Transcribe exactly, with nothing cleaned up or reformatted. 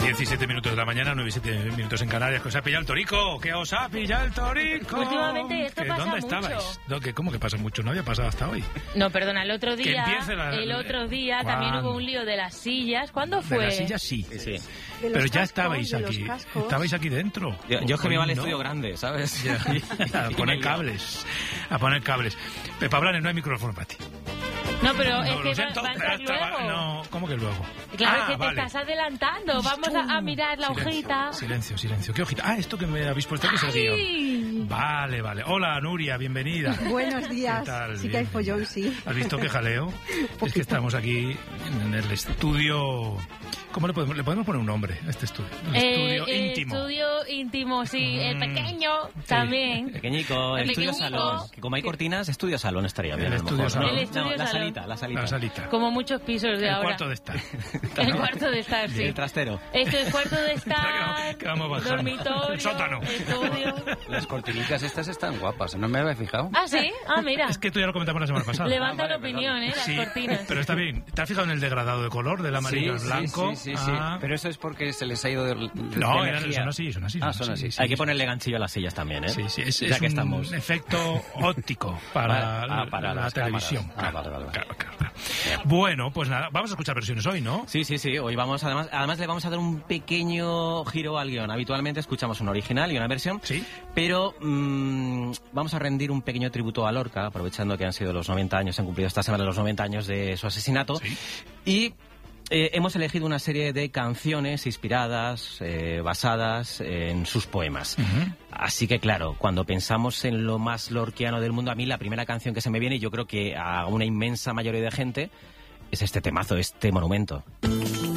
diecisiete minutos de la mañana, nueve y siete minutos en Canarias. ¿Que os ha pillado el torico? ¿Que os ha pillado el torico? Últimamente esto pasa ¿Dónde mucho. estabais? ¿No? ¿Que, ¿Cómo que pasa mucho? No había pasado hasta hoy. No, perdona, el otro día, la, el otro día ¿cuándo? también hubo un lío de las sillas. ¿Cuándo fue? De las sillas sí. Sí. Pero ya estabais aquí. Estabais aquí dentro. Yo, yo es que me iba al no. estudio grande, ¿sabes? Ya, a poner cables. A poner cables. Pepa Blanes, no hay micrófono para ti. No, pero No, es lo que va, siento, va a entrar pero estaba- luego. No, ¿cómo que luego? Claro, Ah, es que vale. te estás adelantando. Vamos a, a mirar la Silencio, hojita. Silencio, silencio. ¿Qué hojita? Ah, esto que me habéis puesto aquí es el guión. ¡Ay! Vale, vale. Hola, Nuria, bienvenida. Buenos días. ¿Qué tal? Sí que hay Bien. follón, sí. ¿Has visto qué jaleo? Es que estamos aquí en el estudio... ¿Cómo le podemos, le podemos poner un nombre a este estudio? El Eh, estudio el íntimo. estudio íntimo, sí. El Mm, pequeño sí. también. Pequeñico, El el estudio pequeñico. salón. Que como hay cortinas, estudio salón estaría bien. El a lo estudio mejor, ¿no? salón. El estudio No, la salón. salita, la salita. La salita. Como muchos pisos de El ahora. cuarto de estar. El cuarto de estar, sí. El trastero. Esto es cuarto de estar, Que vamos bajando. dormitorio, El sótano. estudio. Las cortinicas estas están guapas, no me había fijado. Ah, ¿sí? Ah, mira. Es que esto ya lo comentamos la semana pasada. Levanta Ah, vale, la opinión, ¿eh? Las Sí, cortinas. pero está bien. ¿Te has fijado en el degradado de color del amarillo Sí, al blanco? Sí, sí, sí, Ah. Pero eso es porque se les ha ido de, de No, de eran- energía. son así, son así. Ah, son así. sí, Hay que sí. ponerle ganchillo a las sillas también, ¿eh? Sí, sí, es, ya es que un estamos. efecto óptico para, Ah, para la las televisión. cámaras. Ah, Claro, vale, vale. claro, claro, claro. Bueno, pues nada, vamos a escuchar versiones hoy, ¿no? Sí, sí, sí. Hoy vamos, además, además le vamos a dar un pequeño giro al guión. Habitualmente escuchamos un original y una versión. Sí. Pero mmm, vamos a rendir un pequeño tributo a Lorca, aprovechando que han sido los noventa años, se han cumplido esta semana los noventa años de su asesinato. Sí. Y eh, hemos elegido una serie de canciones inspiradas, eh, basadas en sus poemas. Ujú. Así que, claro, cuando pensamos en lo más lorquiano del mundo, a mí la primera canción que se me viene, y yo creo que a una inmensa mayoría de gente, es este temazo, este monumento.